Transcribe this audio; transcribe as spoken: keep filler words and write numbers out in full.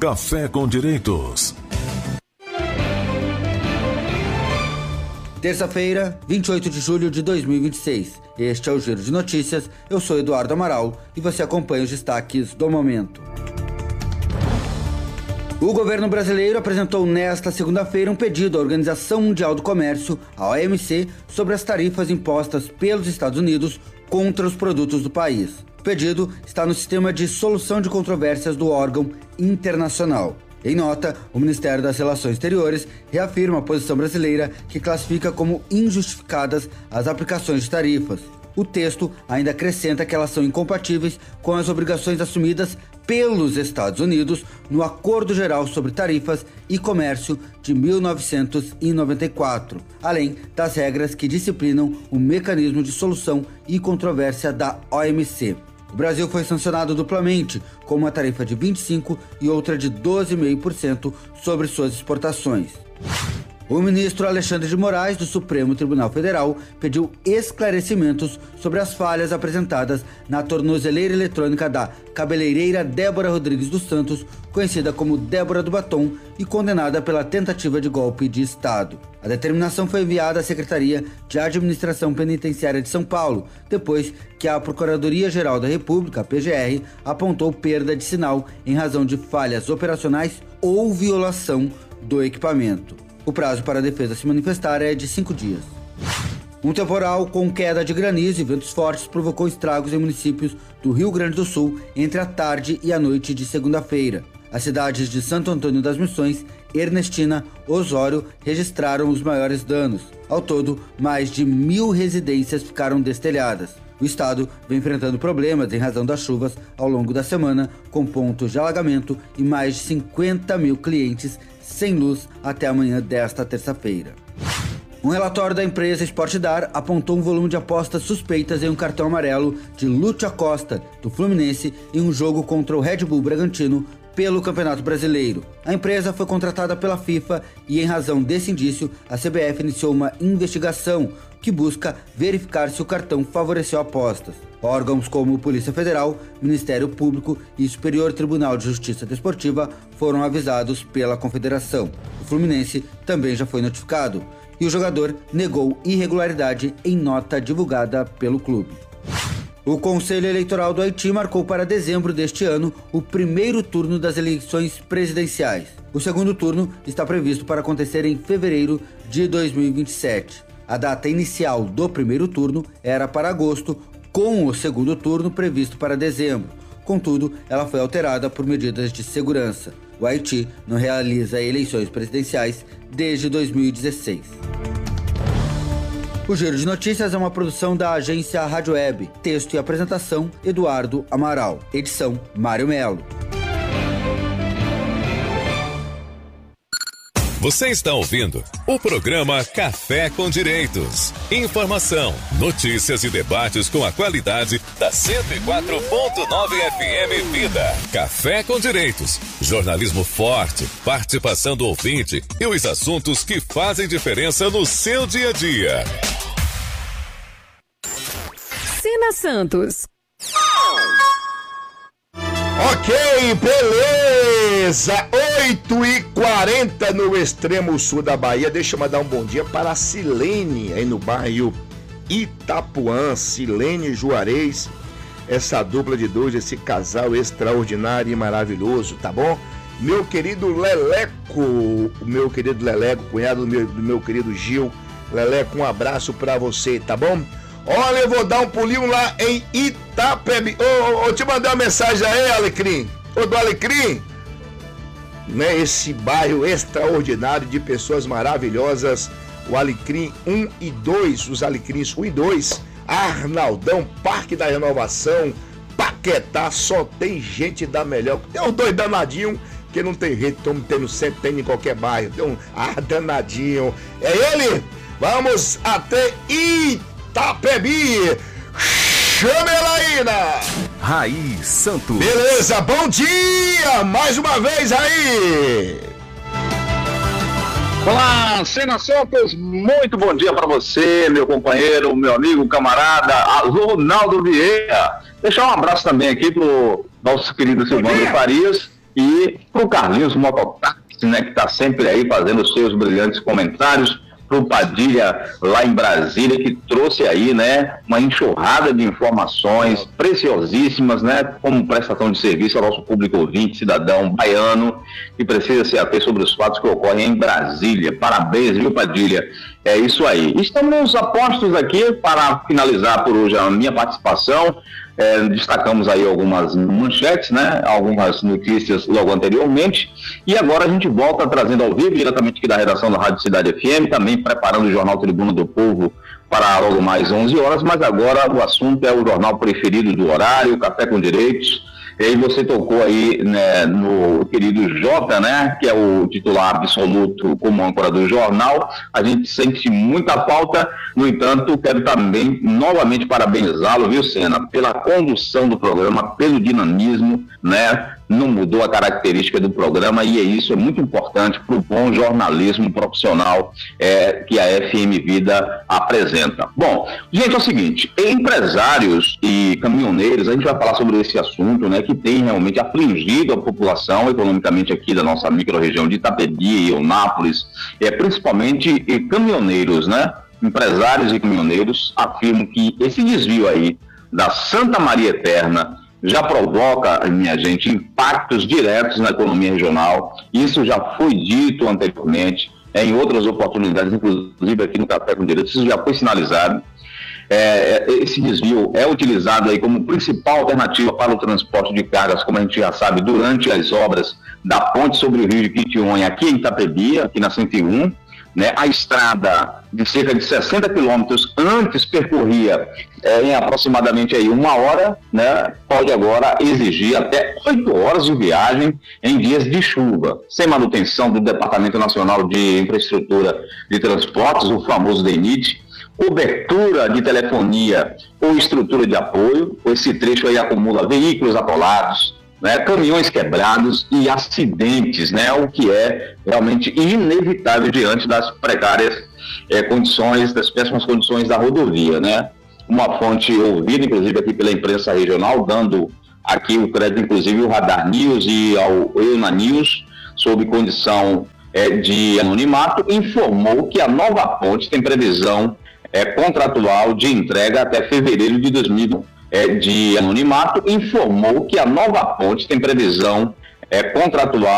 Café com Direitos. Terça-feira, vinte e oito de julho de dois mil e vinte e seis. Este é o Giro de Notícias. Eu sou Eduardo Amaral e você acompanha os destaques do momento. O governo brasileiro apresentou nesta segunda-feira um pedido à Organização Mundial do Comércio, a O M C, sobre as tarifas impostas pelos Estados Unidos contra os produtos do país. O pedido está no sistema de solução de controvérsias do órgão internacional. Em nota, o Ministério das Relações Exteriores reafirma a posição brasileira, que classifica como injustificadas as aplicações de tarifas. O texto ainda acrescenta que elas são incompatíveis com as obrigações assumidas pelos Estados Unidos no Acordo Geral sobre Tarifas e Comércio de mil novecentos e noventa e quatro, além das regras que disciplinam o mecanismo de solução e controvérsia da O M C. O Brasil foi sancionado duplamente, com uma tarifa de vinte e cinco por cento e outra de doze vírgula cinco por cento sobre suas exportações. O ministro Alexandre de Moraes, do Supremo Tribunal Federal, pediu esclarecimentos sobre as falhas apresentadas na tornozeleira eletrônica da cabeleireira Débora Rodrigues dos Santos, conhecida como Débora do Batom e condenada pela tentativa de golpe de Estado. A determinação foi enviada à Secretaria de Administração Penitenciária de São Paulo, depois que a Procuradoria-Geral da República, a P G R, apontou perda de sinal em razão de falhas operacionais ou violação do equipamento. O prazo para a defesa se manifestar é de cinco dias. Um temporal com queda de granizo e ventos fortes provocou estragos em municípios do Rio Grande do Sul entre a tarde e a noite de segunda-feira. As cidades de Santo Antônio das Missões, Ernestina, Osório registraram os maiores danos. Ao todo, mais de mil residências ficaram destelhadas. O estado vem enfrentando problemas em razão das chuvas ao longo da semana, com pontos de alagamento e mais de cinquenta mil clientes sem luz até amanhã desta terça-feira. Um relatório da empresa Sportdar apontou um volume de apostas suspeitas em um cartão amarelo de Lúcio Acosta, do Fluminense, em um jogo contra o Red Bull Bragantino pelo Campeonato Brasileiro. A empresa foi contratada pela FIFA e, em razão desse indício, a C B F iniciou uma investigação que busca verificar se o cartão favoreceu apostas. Órgãos como Polícia Federal, Ministério Público e Superior Tribunal de Justiça Desportiva foram avisados pela Confederação. O Fluminense também já foi notificado e o jogador negou irregularidade em nota divulgada pelo clube. O Conselho Eleitoral do Haiti marcou para dezembro deste ano o primeiro turno das eleições presidenciais. O segundo turno está previsto para acontecer em fevereiro de dois mil e vinte e sete. A data inicial do primeiro turno era para agosto, com o segundo turno previsto para dezembro. Contudo, ela foi alterada por medidas de segurança. O Haiti não realiza eleições presidenciais desde dois mil e dezesseis. O Giro de Notícias é uma produção da agência Rádio Web. Texto e apresentação, Eduardo Amaral. Edição, Mário Melo. Você está ouvindo o programa Café com Direitos. Informação, notícias e debates com a qualidade da cento e quatro ponto nove F M Vida. Café com Direitos. Jornalismo forte, participação do ouvinte e os assuntos que fazem diferença no seu dia a dia. Sina Santos. Ok, beleza, oito e quarenta no extremo sul da Bahia. Deixa eu mandar um bom dia para a Silene, aí no bairro Itapuã. Silene Juarez, essa dupla de dois, esse casal extraordinário e maravilhoso, tá bom? Meu querido Leleco, o meu querido Leleco, cunhado do meu, do meu querido Gil. Leleco, um abraço pra você, tá bom? Olha, eu vou dar um pulinho lá em Itapebi. Ô, oh, oh, te mandei uma mensagem aí, Alecrim. Ô, do Alecrim. Né, esse bairro extraordinário de pessoas maravilhosas. O Alecrim um e dois, os Alecrins um e dois. Arnaldão, Parque da Renovação, Paquetá, só tem gente da melhor. Tem uns dois danadinhos que não tem jeito, estamos tendo sempre, tem em qualquer bairro. Tem um ah, danadinho. É ele? Vamos até Itapebi. Itapebi, Chamelaína, Raí Santos. Beleza, bom dia, mais uma vez aí. Olá, Sina Santos, muito bom dia para você, meu companheiro, meu amigo, camarada, Ronaldo Vieira. Deixar um abraço também aqui pro nosso querido Silvano Farias, e para o Carlinhos Mototáxi, né, que está sempre aí fazendo os seus brilhantes comentários, para o Padilha lá em Brasília, que trouxe aí, né, uma enxurrada de informações preciosíssimas, né, como prestação de serviço ao nosso público ouvinte, cidadão baiano, que precisa se ater sobre os fatos que ocorrem em Brasília. Parabéns, viu, Padilha? É isso aí. Estamos a postos aqui para finalizar por hoje a minha participação. É, destacamos aí algumas manchetes, né, algumas notícias logo anteriormente, e agora a gente volta trazendo ao vivo, diretamente aqui da redação da Rádio Cidade F M, também preparando o Jornal Tribuna do Povo para logo mais onze horas, mas agora o assunto é o jornal preferido do horário, Café com Direitos. E aí você tocou aí, né, no querido Jota, né, que é o titular absoluto como âncora do jornal. A gente sente muita falta, no entanto, quero também novamente parabenizá-lo, viu, Sena, pela condução do programa, pelo dinamismo, né, não mudou a característica do programa, e é isso, é muito importante para o bom jornalismo profissional é, que a F M Vida apresenta. Bom, gente, é o seguinte, empresários e caminhoneiros, a gente vai falar sobre esse assunto, né, que tem realmente afligido a população economicamente aqui da nossa micro-região de Itapebi e Eunápolis, é, principalmente e caminhoneiros, né, empresários e caminhoneiros afirmam que esse desvio aí da Santa Maria Eterna já provoca, minha gente, impactos diretos na economia regional. Isso já foi dito anteriormente, é, em outras oportunidades, inclusive aqui no Café com Direitos, isso já foi sinalizado. É, esse desvio é utilizado aí como principal alternativa para o transporte de cargas, como a gente já sabe, durante as obras da ponte sobre o rio de Quitionha, aqui em Itapebi, aqui na cento e um, né? A estrada de cerca de sessenta quilômetros antes percorria é, em aproximadamente aí uma hora, né? Pode agora exigir até oito horas de viagem em dias de chuva, sem manutenção do Departamento Nacional de Infraestrutura de Transportes, o famoso DENIT, cobertura de telefonia ou estrutura de apoio. Esse trecho aí acumula veículos atolados, né, caminhões quebrados e acidentes, né, o que é realmente inevitável diante das precárias é, condições, das péssimas condições da rodovia, né. Uma fonte ouvida, inclusive, aqui pela imprensa regional, dando aqui o crédito, inclusive, ao Radar News e ao Euna News, sob condição é, de anonimato, informou que a nova ponte tem previsão é, contratual de entrega até fevereiro de dois mil é, de anonimato, informou que a nova ponte tem previsão é, contratual